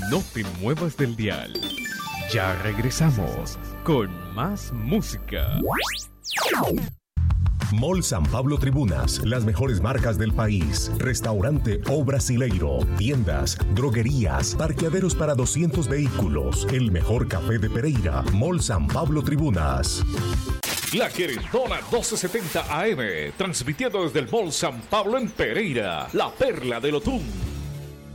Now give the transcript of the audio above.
No te muevas del dial. Ya regresamos con más música. Mall San Pablo Tribunas, las mejores marcas del país. Restaurante O Brasileiro, tiendas, droguerías, parqueaderos para 200 vehículos. El mejor café de Pereira. Mall San Pablo Tribunas. La Querendona 1270 AM, transmitiendo desde el Mall San Pablo en Pereira, la perla del Otún.